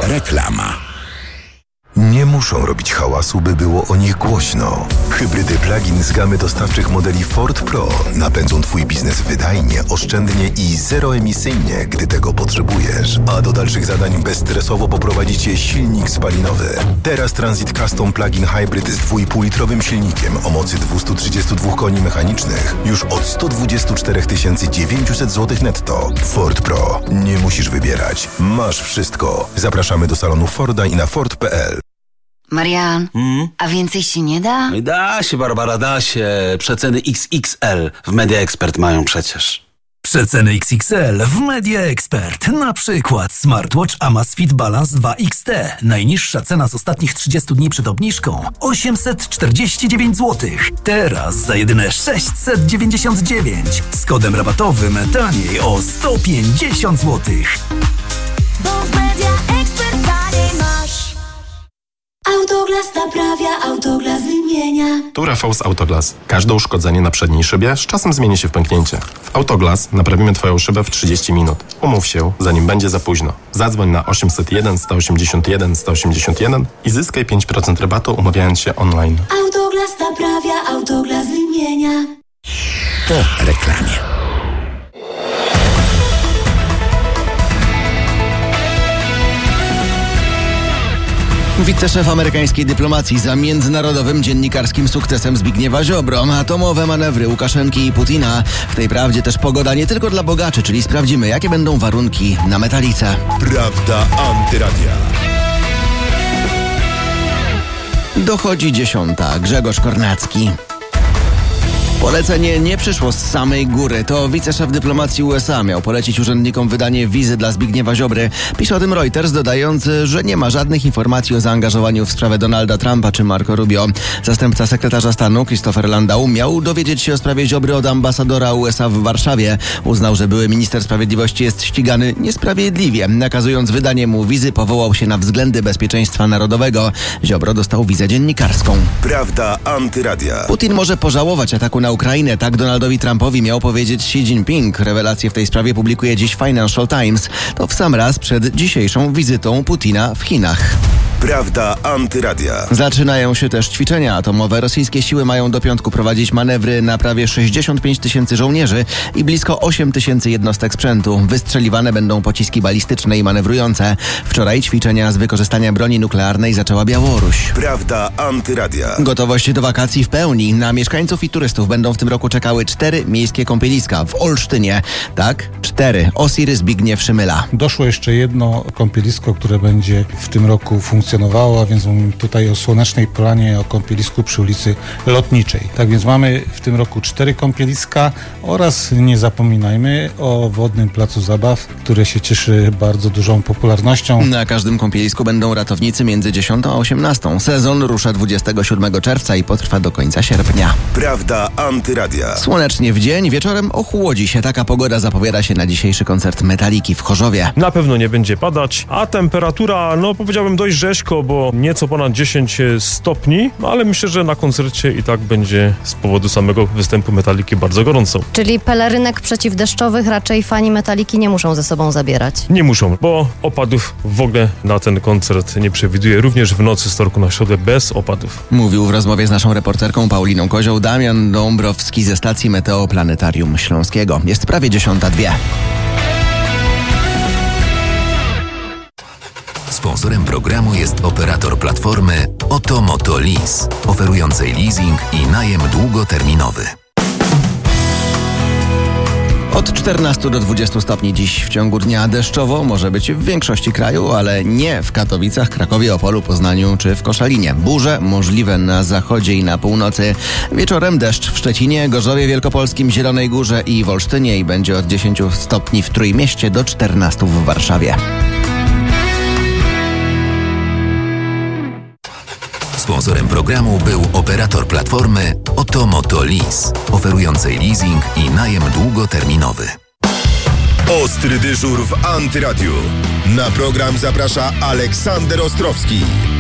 Reklama. Nie muszą robić hałasu, by było o nich głośno. Hybrydy plug-in z gamy dostawczych modeli Ford Pro napędzą Twój biznes wydajnie, oszczędnie i zeroemisyjnie, gdy tego potrzebujesz. A do dalszych zadań bezstresowo poprowadzi Cię silnik spalinowy. Teraz Transit Custom Plug-in Hybrid z 2,5-litrowym silnikiem o mocy 232 koni mechanicznych już od 124 900 zł netto. Ford Pro. Nie musisz wybierać. Masz wszystko. Zapraszamy do salonu Forda i na Ford.pl. Marian, a więcej się nie da? Da się, Barbara, da się. Przeceny XXL w Media Expert mają przecież. Przeceny XXL w Media Expert. Na przykład smartwatch Amazfit Balance 2 XT. Najniższa cena z ostatnich 30 dni przed obniżką 849 zł. Teraz za jedyne 699. Z kodem rabatowym taniej o 150 zł. Bo w Media Expert taniej masz. Autoglas naprawia, Autoglas wymienia. Tu Rafał z Autoglas. Każde uszkodzenie na przedniej szybie z czasem zmieni się w pęknięcie. W Autoglas naprawimy Twoją szybę w 30 minut. Umów się, zanim będzie za późno. Zadzwoń na 801 181 181 i zyskaj 5% rabatu, umawiając się online. Autoglas naprawia, Autoglas wymienia. Po reklamie. Wiceszef amerykańskiej dyplomacji za międzynarodowym dziennikarskim sukcesem Zbigniewa Ziobro. Atomowe manewry Łukaszenki i Putina. W tej prawdzie też pogoda nie tylko dla bogaczy, czyli sprawdzimy, jakie będą warunki na Metalice. Prawda Antyradia. Dochodzi 10. Grzegorz Kornacki. Polecenie nie przyszło z samej góry. To wiceszef dyplomacji USA miał polecić urzędnikom wydanie wizy dla Zbigniewa Ziobry. Pisze o tym Reuters, dodając, że nie ma żadnych informacji o zaangażowaniu w sprawę Donalda Trumpa czy Marco Rubio. Zastępca sekretarza stanu Christopher Landau miał dowiedzieć się o sprawie Ziobry od ambasadora USA w Warszawie. Uznał, że były minister sprawiedliwości jest ścigany niesprawiedliwie. Nakazując wydanie mu wizy, powołał się na względy bezpieczeństwa narodowego. Ziobro dostał wizę dziennikarską. Prawda Antyradia. Putin może pożałować ataku na Ukrainę, tak Donaldowi Trumpowi miał powiedzieć Xi Jinping. Rewelacje w tej sprawie publikuje dziś Financial Times. To w sam raz przed dzisiejszą wizytą Putina w Chinach. Prawda Antyradia. Zaczynają się też ćwiczenia atomowe. Rosyjskie siły mają do piątku prowadzić manewry na prawie 65 tysięcy żołnierzy i blisko 8 tysięcy jednostek sprzętu. Wystrzeliwane będą pociski balistyczne i manewrujące. Wczoraj ćwiczenia z wykorzystania broni nuklearnej zaczęła Białoruś. Prawda Antyradia. Gotowość do wakacji w pełni. Na mieszkańców i turystów będą w tym roku czekały 4 miejskie kąpieliska w Olsztynie. Tak, 4. Osiry Zbigniew Szymyla. Doszło jeszcze jedno kąpielisko, które będzie w tym roku funkcjonowało, a więc mówimy tutaj o Słonecznej Polanie, o kąpielisku przy ulicy Lotniczej. Tak więc mamy w tym roku 4 kąpieliska oraz nie zapominajmy o wodnym placu zabaw, które się cieszy bardzo dużą popularnością. Na każdym kąpielisku będą ratownicy między 10 a 18. Sezon rusza 27 czerwca i potrwa do końca sierpnia. Prawda Antyradia. Słonecznie w dzień, wieczorem ochłodzi się. Taka pogoda zapowiada się na dzisiejszy koncert Metaliki w Chorzowie. Na pewno nie będzie padać, a temperatura, powiedziałbym dość rzeźko, bo nieco ponad 10 stopni, ale myślę, że na koncercie i tak będzie z powodu samego występu Metaliki bardzo gorąco. Czyli pelerynek przeciwdeszczowych raczej fani Metaliki nie muszą ze sobą zabierać? Nie muszą, bo opadów w ogóle na ten koncert nie przewiduje, również w nocy z wtorku na środę bez opadów. Mówił w rozmowie z naszą reporterką Pauliną Kozioł Damian Dąbrowski ze stacji Meteoplanetarium Śląskiego. Jest prawie 10:02. Sponsorem programu jest operator platformy Otomoto Lease, oferującej leasing i najem długoterminowy. Od 14 do 20 stopni dziś w ciągu dnia. Deszczowo może być w większości kraju, ale nie w Katowicach, Krakowie, Opolu, Poznaniu czy w Koszalinie. Burze możliwe na zachodzie i na północy. Wieczorem deszcz w Szczecinie, Gorzowie Wielkopolskim, Zielonej Górze i w Olsztynie i będzie od 10 stopni w Trójmieście do 14 w Warszawie. Sponsorem programu był operator platformy Otomoto Lease, oferującej leasing i najem długoterminowy. Ostry dyżur w Antyradiu. Na program zaprasza Aleksander Ostrowski.